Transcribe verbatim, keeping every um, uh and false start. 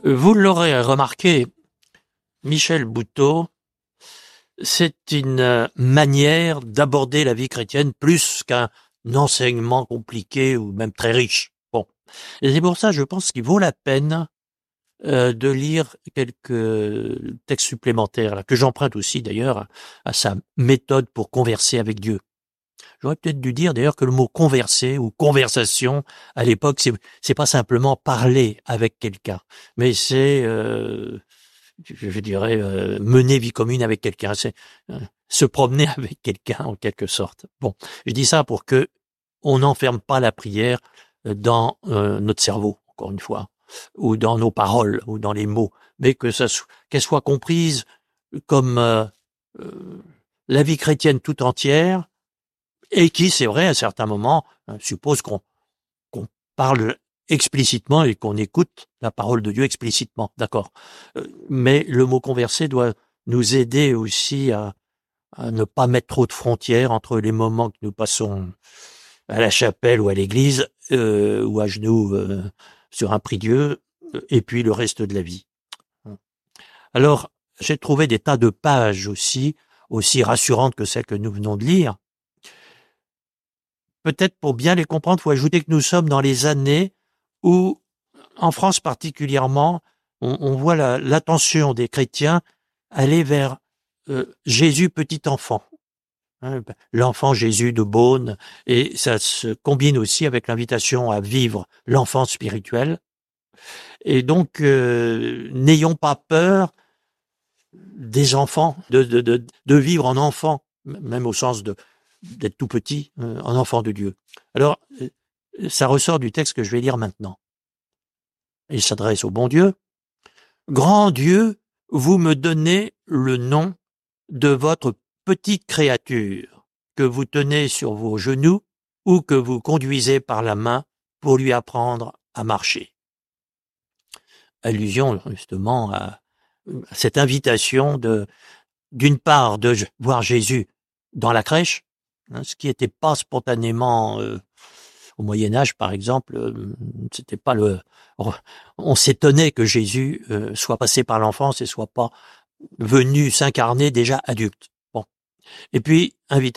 Vous l'aurez remarqué, Michel Bouteau, c'est une manière d'aborder la vie chrétienne plus qu'un enseignement compliqué ou même très riche. Bon, et c'est pour ça, je pense qu'il vaut la peine euh, de lire quelques textes supplémentaires, là, que j'emprunte aussi d'ailleurs à, à sa méthode pour converser avec Dieu. J'aurais peut-être dû dire d'ailleurs que le mot converser ou conversation à l'époque, c'est c'est pas simplement parler avec quelqu'un, mais c'est euh, je dirais euh, mener vie commune avec quelqu'un, c'est euh, se promener avec quelqu'un en quelque sorte. Bon, je dis ça pour que on n'enferme pas la prière dans euh, notre cerveau, encore une fois, ou dans nos paroles, ou dans les mots, mais que ça so- qu'elle soit comprise comme euh, euh, la vie chrétienne tout entière, et qui, c'est vrai, à certains moments, euh, suppose qu'on qu'on parle explicitement et qu'on écoute la parole de Dieu explicitement, d'accord. Euh, Mais le mot converser doit nous aider aussi à, à ne pas mettre trop de frontières entre les moments que nous passons à la chapelle ou à l'église, euh, ou à genoux euh, sur un prie-dieu, et puis le reste de la vie. Alors, j'ai trouvé des tas de pages aussi, aussi rassurantes que celles que nous venons de lire. Peut-être pour bien les comprendre, il faut ajouter que nous sommes dans les années où, en France particulièrement, on, on voit la, l'attention des chrétiens aller vers euh, Jésus petit enfant, hein, l'enfant Jésus de Beaune, et ça se combine aussi avec l'invitation à vivre l'enfant spirituel. Et donc, euh, n'ayons pas peur des enfants, de, de, de, de vivre en enfant, même au sens de d'être tout petit, euh, en enfant de Dieu. Alors, euh, ça ressort du texte que je vais lire maintenant. Il s'adresse au bon Dieu. Grand Dieu, vous me donnez le nom de votre petite créature que vous tenez sur vos genoux ou que vous conduisez par la main pour lui apprendre à marcher. Allusion justement à, à cette invitation de, d'une part, de voir Jésus dans la crèche, hein, ce qui n'était pas spontanément euh, au Moyen Âge, par exemple, euh, c'était pas le. On s'étonnait que Jésus euh, soit passé par l'enfance et soit pas venu s'incarner déjà adulte. Bon, et puis invitation